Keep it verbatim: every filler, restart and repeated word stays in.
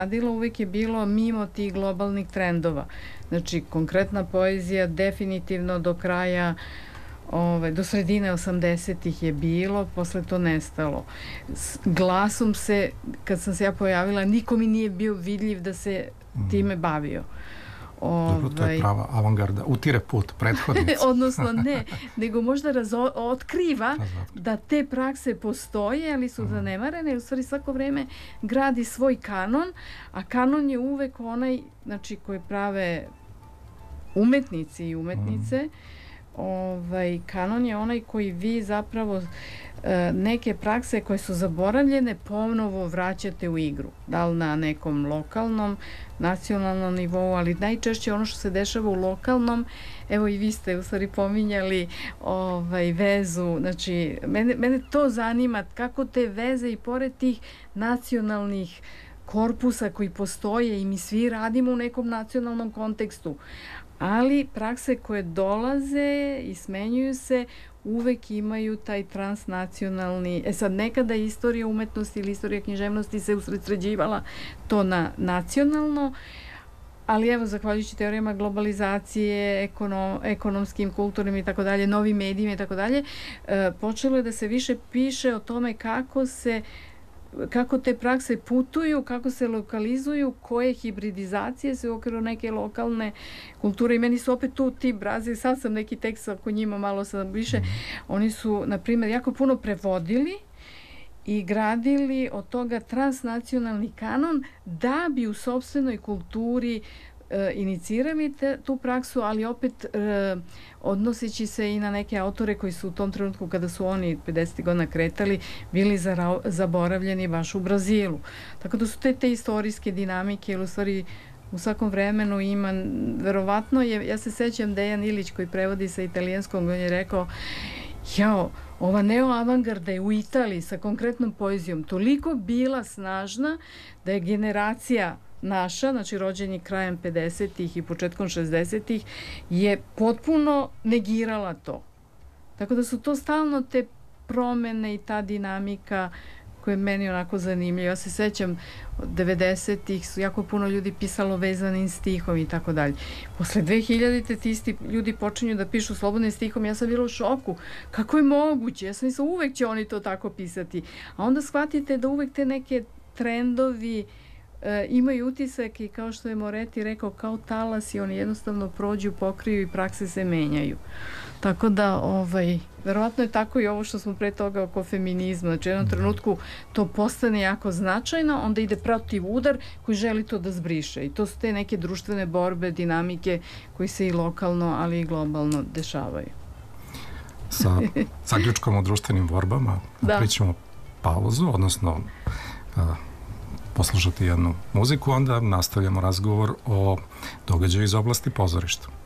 radila uvek je bilo mimo tih globalnih trendova. Znači, konkretna poezija definitivno do kraja, ove, do sredine osamdesetih je bilo, posle to nestalo. S glasom se, kad sam se ja pojavila, niko mi nije bio vidljiv da se time bavio. Dobro, to je prava avangarda. Utire put prethodnici. Odnosno ne, nego možda razo, otkriva da te prakse postoje, ali su zanemarene. U stvari svako vreme gradi svoj kanon, a kanon je uvek onaj, znači, koje prave umetnici i umetnice. Ovaj, kanon je onaj koji vi zapravo e, neke prakse koje su zaboravljene ponovo vraćate u igru. Da li na nekom lokalnom, nacionalnom nivou, ali najčešće ono što se dešava u lokalnom, evo i vi ste u stvari pominjali ovaj, vezu, znači mene, mene to zanima kako te veze i pored tih nacionalnih korpusa koji postoje i mi svi radimo u nekom nacionalnom kontekstu, ali prakse koje dolaze i smenjuju se uvek imaju taj transnacionalni... E sad, nekada istorija umetnosti ili istorija književnosti se usredsređivala to na nacionalno, ali evo, zahvaljujući teorijama globalizacije, ekonom, ekonomskim, kulturnim i tako dalje, novim medijima i tako dalje, počelo je da se više piše o tome kako se kako te prakse putuju, kako se lokalizuju, koje hibridizacije se u okviru neke lokalne kulture. I meni su opet tu ti Brazil, sad sam neki tekst oko njima malo sam više, mm. oni su, na primjer, jako puno prevodili i gradili od toga transnacionalni kanon da bi u sopstvenoj kulturi e, inicirali te, tu praksu, ali opet e, odnoseći se i na neke autore koji su u tom trenutku kada su oni pedesetih godina kretali bili zara, zaboravljeni baš u Brazilu. Tako da su te, te istorijske dinamike, ili u stvari u svakom vremenu ima, verovatno je, ja se sećam Dejan Ilić koji prevodi sa italijanskog, on je rekao, jao, ova neoavangarda je u Italiji sa konkretnom poezijom toliko bila snažna da je generacija naša, znači rođeni krajem pedesetih i početkom šezdesetih, je potpuno negirala to. Tako da su to stalno te promene i ta dinamika koja je meni onako zanimljiva. Ja se sećam, od devedesetih su jako puno ljudi pisalo vezanim stihom i tako dalje. Posle dve hiljadite ti isti ljudi počinju da pišu slobodnim stihom, ja sam bila u šoku. Kako je moguće? Ja sam mislila, uvek će oni to tako pisati. A onda shvatite da uvek te neke trendovi E, imaju utisak i kao što je Moretti rekao, kao talas i oni jednostavno prođu, pokriju i prakse se menjaju. Tako da, ovaj, verovatno je tako i ovo što smo pre toga oko feminizma. Znači, u jednom trenutku to postane jako značajno, onda ide protiv udar koji želi to da zbriše. I to su te neke društvene borbe, dinamike koji se i lokalno, ali i globalno dešavaju. Sa zaključkom o društvenim borbama napričamo pauzu, odnosno a, poslušati jednu muziku, onda nastavljamo razgovor o događaju iz oblasti pozorišta.